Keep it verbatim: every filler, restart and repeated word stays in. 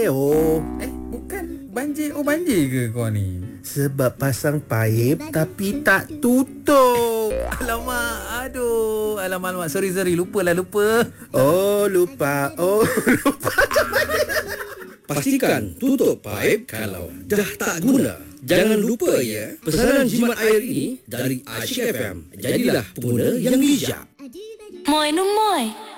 Oh, Eh, bukan banjir. Oh, banjir ke kau ni? sebab pasang paip tapi tak tutup. Alamak, aduh. Alamak, alamak. Sorry, sorry. Lupa lah, lupa. Oh, lupa. Oh, lupa. Pastikan tutup paip kalau dah tak guna. Jangan lupa ya, pesanan jimat air ini dari Asyik F M. Jadilah pengguna yang bijak. Moi no moi.